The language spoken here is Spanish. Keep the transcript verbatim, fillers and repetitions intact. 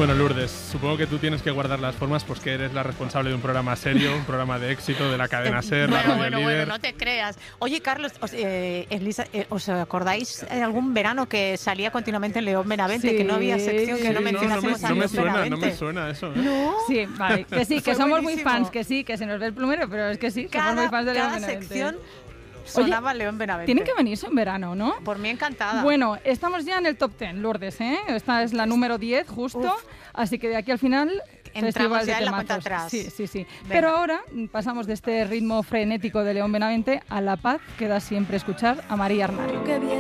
Bueno, Lourdes, supongo que tú tienes que guardar las formas, pues que eres la responsable de un programa serio, un programa de éxito de la cadena SER, bueno, la radio bueno, líder. bueno, no te creas. Oye, Carlos, os, eh, Elisa, eh, ¿os acordáis de algún verano que salía continuamente en León Benavente, Sí, que no había sección que sí. no no, no, me, mencionásemos a no me León suena, Benavente? no me suena eso. ¿eh? ¿No? Sí, vale, que sí, que Fue somos buenísimo. muy fans, que sí, que se nos ve el plumero, pero es que sí, somos Cada, muy fans de León cada Benavente. sección sonaba León Benavente. Tienen que venirse en verano, ¿no? Por mí encantada. Bueno, estamos ya en el top diez, Lourdes, ¿eh? Esta es la número diez, justo. Uf. Así que de aquí al final, Entramos festival ya de en la cuenta temazos. atrás. Sí, sí, sí. Venga. Pero ahora pasamos de este ritmo frenético de León Benavente a la paz que da siempre escuchar a María Arnal. Que viene